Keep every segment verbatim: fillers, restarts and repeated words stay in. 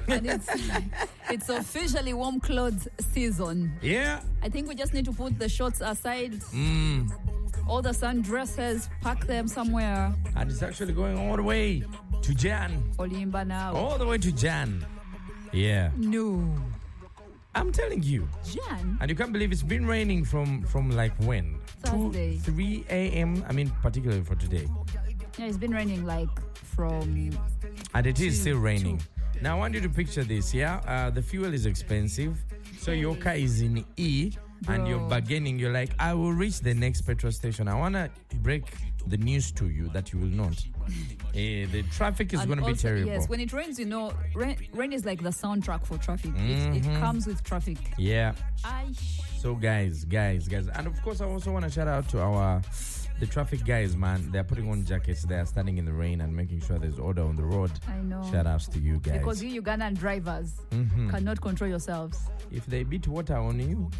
And it's, it's officially warm clothes season. Yeah. I think we just need to put the shorts aside. Mm. All the sundresses, pack them somewhere. And it's actually going all the way to Jan. Olimba now. All the way to Jan. Yeah. No. I'm telling you. Jan? And you can't believe it's been raining from, from like when? Thursday. two, three a.m. I mean, particularly for today. Yeah, it's been raining like from... And it is two, still raining. two. Now, I want you to picture this, yeah? Uh, the fuel is expensive. So your car is in E. Bro. And you're bargaining. You're like, I will reach the next petrol station. I want to break the news to you that you will not. Eh, the traffic is And going to be also, terrible. Yes, when it rains, you know, rain, rain is like the soundtrack for traffic. Mm-hmm. It, it comes with traffic. Yeah. I So guys, guys, guys. And of course, I also want to shout out to our... The traffic guys, man, they're putting on jackets. They are standing in the rain and making sure there's order on the road. I know. Shout outs to you guys. Because you Ugandan drivers Mhm. cannot control yourselves. If they beat water on you,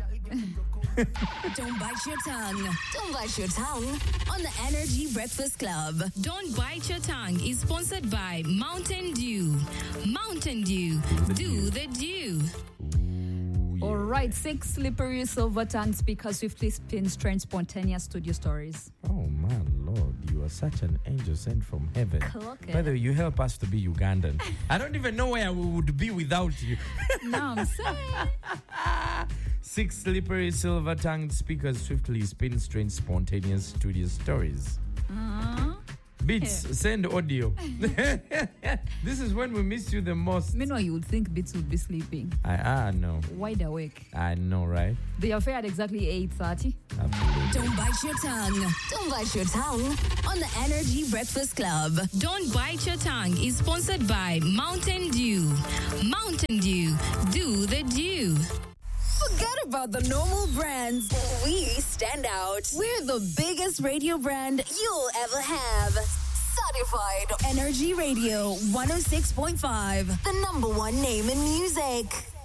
Don't bite your tongue. Don't bite your tongue on the Energy Breakfast Club. Don't Bite Your Tongue is sponsored by Mountain Dew. Mountain Dew. Do the dew. ooh, yeah. All right, six slippery silver tongue speakers swiftly spin strange spontaneous studio stories. Oh man, Lord, you are such an angel sent from heaven. Clock it. By the way, you help us to be Ugandan. I don't even know where we would be without you. Now I'm saying. Six slippery silver-tongued speakers swiftly spin strange spontaneous studio stories. Uh-huh. Beats, Yeah. send audio. This is when we miss you the most. Meanwhile, you would think Bits would be sleeping, I I know. wide awake. I know, right? They are fair at exactly eight thirty. Absolutely. Don't bite your tongue. Don't bite your tongue on the Energy Breakfast Club. Don't Bite Your Tongue is sponsored by Mountain Dew. Mountain Dew. Do the dew. Forget about the normal brands. We stand out. We're the biggest radio brand you'll ever have. Certified Energy Radio one oh six point five. The number one name in music.